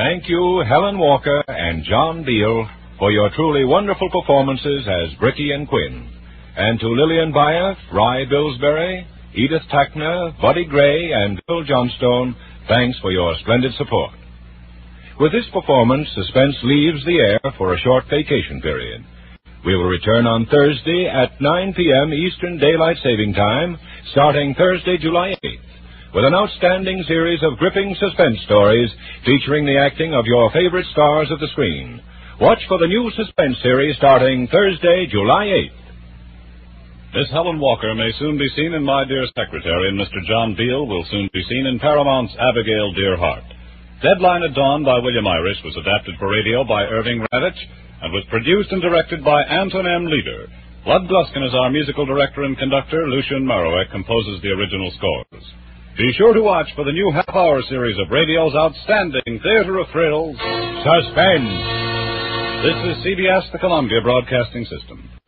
thank you, Helen Walker and John Beal, for your truly wonderful performances as Bricky and Quinn. And to Lillian Byeth, Rye Billsbury, Edith Tackner, Buddy Gray, and Bill Johnstone, thanks for your splendid support. With this performance, Suspense leaves the air for a short vacation period. We will return on Thursday at 9 p.m. Eastern Daylight Saving Time, starting Thursday, July 8th, with an outstanding series of gripping suspense stories featuring the acting of your favorite stars of the screen. Watch for the new suspense series starting Thursday, July 8th. Miss Helen Walker may soon be seen in My Dear Secretary, and Mr. John Beal will soon be seen in Paramount's Abigail Dear Heart. Deadline at Dawn by William Irish was adapted for radio by Irving Radich and was produced and directed by Anton M. Leader. Bud Gluskin is our musical director and conductor. Lucien Marowek composes the original scores. Be sure to watch for the new half-hour series of radio's outstanding theater of thrills, Suspense. This is CBS, the Columbia Broadcasting System.